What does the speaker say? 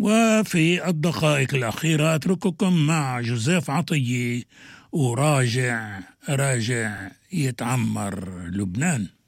وفي الدقائق الأخيرة أترككم مع جوزيف عطية وراجع يتعمر لبنان.